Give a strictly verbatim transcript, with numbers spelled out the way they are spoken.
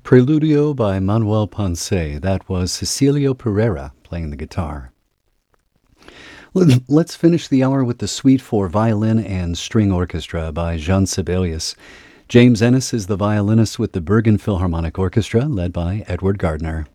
Preludio by Manuel Ponce. That was Cecilio Pereira playing the guitar. Let- Let's finish the hour with the Suite for Violin and String Orchestra by Jean Sibelius. James Ennis is the violinist with the Bergen Philharmonic Orchestra, led by Edward Gardner.